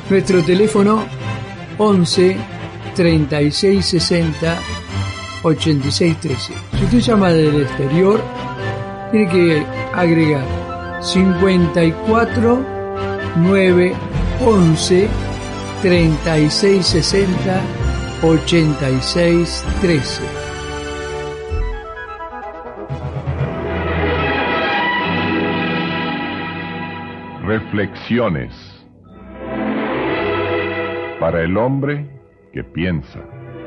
Nuestro teléfono 11 36 60 86 13. Si usted llama del exterior, tiene que agregar 54 9 11 36 60 86 13. Reflexiones para el hombre que piensa.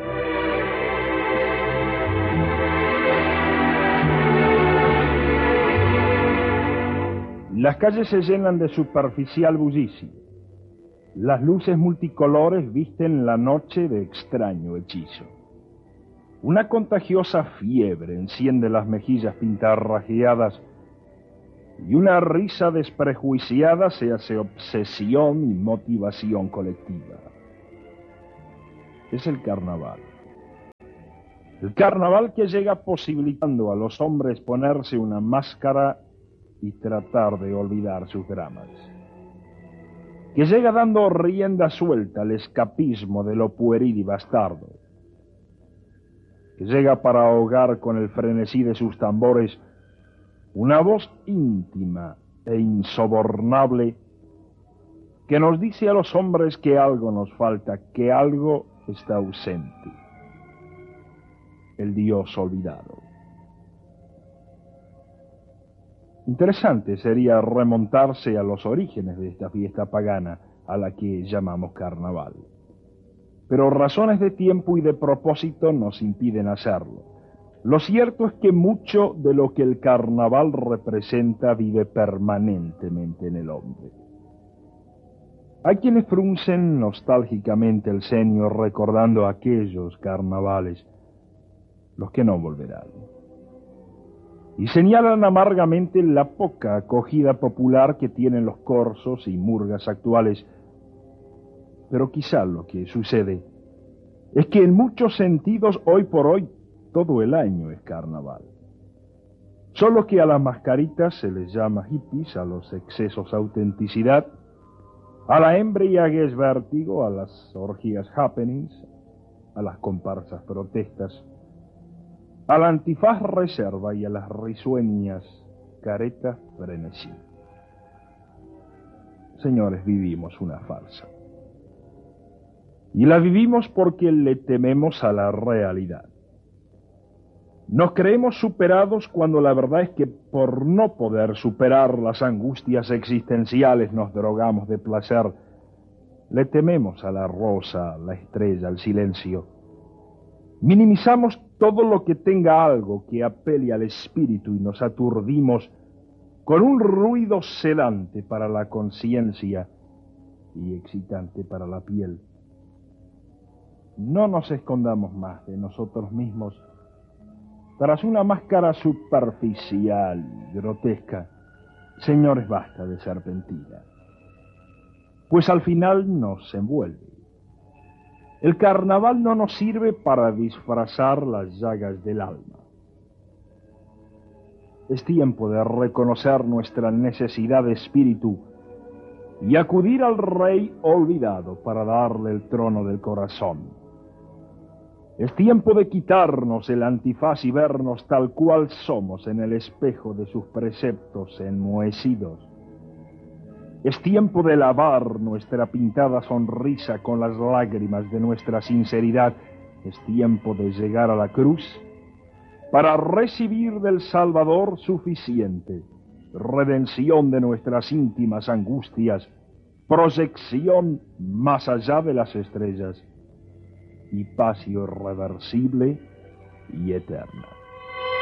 Las calles se llenan de superficial bullicio. Las luces multicolores visten la noche de extraño hechizo. Una contagiosa fiebre enciende las mejillas pintarrajeadas y una risa desprejuiciada se hace obsesión y motivación colectiva. Es el carnaval. El carnaval que llega posibilitando a los hombres ponerse una máscara y tratar de olvidar sus dramas. Que llega dando rienda suelta al escapismo de lo pueril y bastardo. Que llega para ahogar con el frenesí de sus tambores una voz íntima e insobornable que nos dice a los hombres que algo nos falta, que algo está ausente. El Dios olvidado. Interesante sería remontarse a los orígenes de esta fiesta pagana a la que llamamos carnaval. Pero razones de tiempo y de propósito nos impiden hacerlo. Lo cierto es que mucho de lo que el carnaval representa vive permanentemente en el hombre. Hay quienes fruncen nostálgicamente el ceño recordando aquellos carnavales, los que no volverán. Y señalan amargamente la poca acogida popular que tienen los corsos y murgas actuales. Pero quizá lo que sucede es que en muchos sentidos, hoy por hoy, todo el año es carnaval. Solo que a las mascaritas se les llama hippies, a los excesos autenticidad, a la embriaguez vértigo, a las orgías happenings, a las comparsas protestas, a la antifaz reserva y a las risueñas caretas frenesí. Señores, vivimos una farsa. Y la vivimos porque le tememos a la realidad. Nos creemos superados cuando la verdad es que por no poder superar las angustias existenciales nos drogamos de placer. Le tememos a la rosa, la estrella, al silencio. Minimizamos todo lo que tenga algo que apele al espíritu y nos aturdimos con un ruido sedante para la conciencia y excitante para la piel. No nos escondamos más de nosotros mismos tras una máscara superficial y grotesca. Señores, basta de serpentina, pues al final nos envuelve. El carnaval no nos sirve para disfrazar las llagas del alma. Es tiempo de reconocer nuestra necesidad de espíritu y acudir al Rey olvidado para darle el trono del corazón. Es tiempo de quitarnos el antifaz y vernos tal cual somos en el espejo de sus preceptos enmohecidos. Es tiempo de lavar nuestra pintada sonrisa con las lágrimas de nuestra sinceridad. Es tiempo de llegar a la cruz para recibir del Salvador suficiente redención de nuestras íntimas angustias, proyección más allá de las estrellas y paz irreversible y eterna.